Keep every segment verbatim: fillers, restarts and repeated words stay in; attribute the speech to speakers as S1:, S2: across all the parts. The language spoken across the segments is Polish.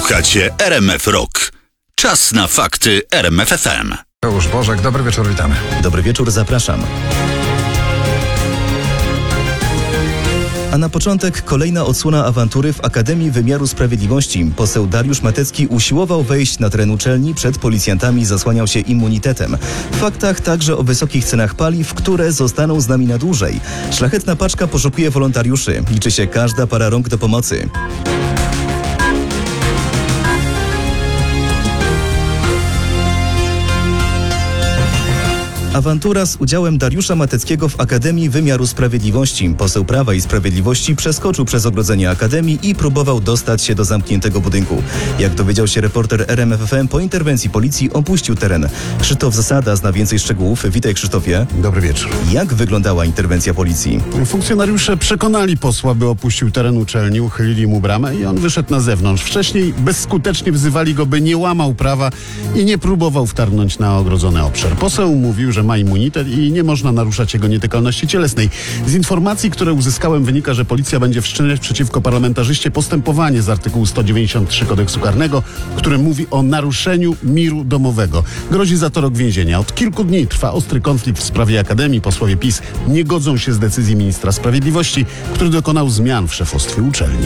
S1: Słuchacie R M F Rock. Czas na fakty R M F F M.
S2: Mateusz Bożek, dobry wieczór, witamy.
S3: Dobry wieczór, zapraszam. A na początek kolejna odsłona awantury w Akademii Wymiaru Sprawiedliwości. Poseł Dariusz Matecki usiłował wejść na teren uczelni, przed policjantami zasłaniał się immunitetem. W faktach także o wysokich cenach paliw, które zostaną z nami na dłużej. Szlachetna paczka poszukuje wolontariuszy. Liczy się każda para rąk do pomocy. Awantura z udziałem Dariusza Mateckiego w Akademii Wymiaru Sprawiedliwości. Poseł Prawa i Sprawiedliwości przeskoczył przez ogrodzenie Akademii i próbował dostać się do zamkniętego budynku. Jak dowiedział się reporter R M F F M, po interwencji policji opuścił teren. Krzysztof Zasada zna więcej szczegółów. Witaj, Krzysztofie.
S4: Dobry wieczór.
S3: Jak wyglądała interwencja policji?
S4: Funkcjonariusze przekonali posła, by opuścił teren uczelni, uchylili mu bramę i on wyszedł na zewnątrz. Wcześniej bezskutecznie wzywali go, by nie łamał prawa i nie próbował wtargnąć na ogrodzony obszar. Poseł mówił, że ma immunitet i nie można naruszać jego nietykalności cielesnej. Z informacji, które uzyskałem, wynika, że policja będzie wszczynać przeciwko parlamentarzyście postępowanie z artykułu sto dziewięćdziesiąt trzy Kodeksu Karnego, który mówi o naruszeniu miru domowego. Grozi za to rok więzienia. Od kilku dni trwa ostry konflikt w sprawie Akademii. Posłowie PiS nie godzą się z decyzji ministra sprawiedliwości, który dokonał zmian w szefostwie uczelni.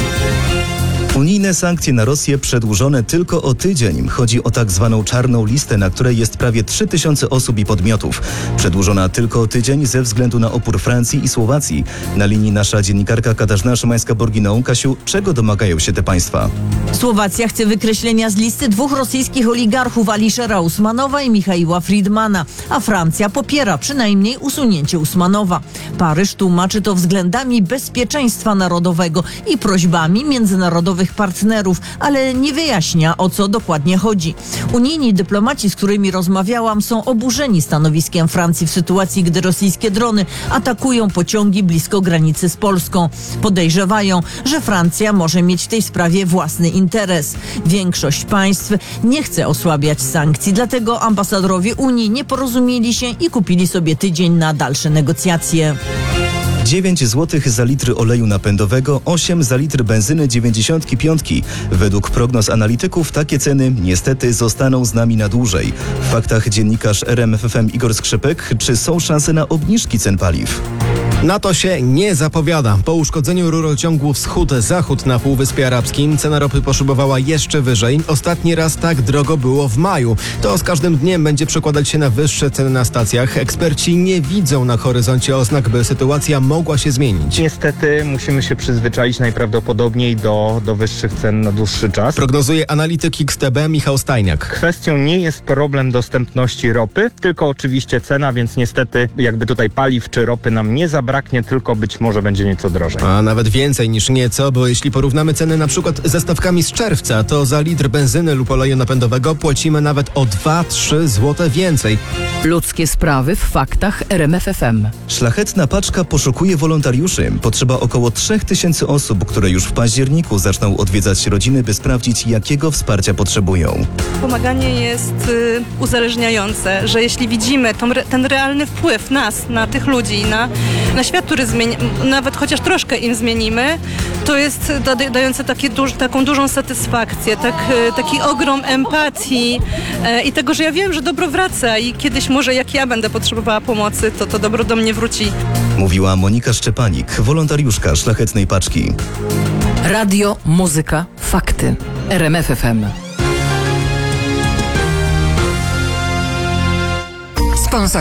S3: Unijne sankcje na Rosję przedłużone tylko o tydzień. Chodzi o tak zwaną czarną listę, na której jest prawie trzy tysiące osób i podmiotów. Przedłużona tylko o tydzień ze względu na opór Francji i Słowacji. Na linii nasza dziennikarka Katarzyna Szymańska-Borginą. Kasiu, czego domagają się te państwa?
S5: Słowacja chce wykreślenia z listy dwóch rosyjskich oligarchów, Aliszera Usmanowa i Michaiła Friedmana, a Francja popiera przynajmniej usunięcie Usmanowa. Paryż tłumaczy to względami bezpieczeństwa narodowego i prośbami międzynarodowych partnerów, ale nie wyjaśnia, o co dokładnie chodzi. Unijni dyplomaci, z którymi rozmawiałam, są oburzeni stanowiskiem Francji w sytuacji, gdy rosyjskie drony atakują pociągi blisko granicy z Polską. Podejrzewają, że Francja może mieć w tej sprawie własny interes. Większość państw nie chce osłabiać sankcji, dlatego ambasadorowie Unii nie porozumieli się i kupili sobie tydzień na dalsze negocjacje.
S3: dziewięć złotych za litr oleju napędowego, osiem za litr benzyny dziewięćdziesiąt pięć. Według prognoz analityków takie ceny niestety zostaną z nami na dłużej. W faktach dziennikarz R M F F M Igor Skrzypek. Czy są szanse na obniżki cen paliw?
S6: Na to się nie zapowiada. Po uszkodzeniu rurociągu wschód-zachód na Półwyspie Arabskim cena ropy poszybowała jeszcze wyżej. Ostatni raz tak drogo było w maju. To z każdym dniem będzie przekładać się na wyższe ceny na stacjach. Eksperci nie widzą na horyzoncie oznak, by sytuacja mogła się zmienić.
S7: Niestety musimy się przyzwyczaić najprawdopodobniej do, do wyższych cen na dłuższy czas.
S6: Prognozuje analityk X T B Michał Stajniak.
S7: Kwestią nie jest problem dostępności ropy, tylko oczywiście cena, więc niestety jakby tutaj paliw czy ropy nam nie zabraknie. Braknie, tylko być może będzie nieco drożej.
S6: A nawet więcej niż nieco, bo jeśli porównamy ceny na przykład ze stawkami z czerwca, to za litr benzyny lub oleju napędowego płacimy nawet o dwa trzy złote więcej.
S8: Ludzkie sprawy w faktach R M F F M.
S3: Szlachetna paczka poszukuje wolontariuszy. Potrzeba około trzech tysięcy osób, które już w październiku zaczną odwiedzać rodziny, by sprawdzić, jakiego wsparcia potrzebują.
S9: Pomaganie jest y, uzależniające, że jeśli widzimy tą, ten realny wpływ nas, na tych ludzi, na, na świat, który zmieni, nawet chociaż troszkę im zmienimy, to jest da, dające takie duż, taką dużą satysfakcję, tak, taki ogrom empatii e, i tego, że ja wiem, że dobro wraca i kiedyś może jak ja będę potrzebowała pomocy, to to dobro do mnie wróci.
S3: Mówiła Monika Szczepanik, wolontariuszka Szlachetnej Paczki.
S8: Radio, muzyka, fakty. R M F F M. Sponsor